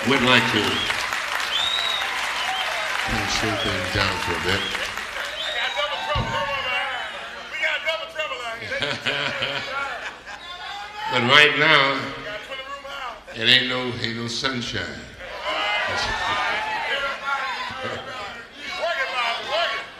would like to kind of slow things down for a bit. But right now, it ain't no sunshine.